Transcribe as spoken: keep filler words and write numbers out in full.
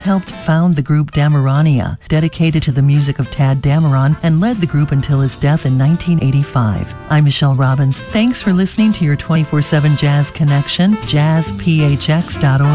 helped found the group Damarania, dedicated to the music of Tadd Dameron, and led the group until his death in nineteen eighty-five. I'm Michelle Robbins. Thanks for listening to your twenty-four seven Jazz Connection, jazz p h x dot org.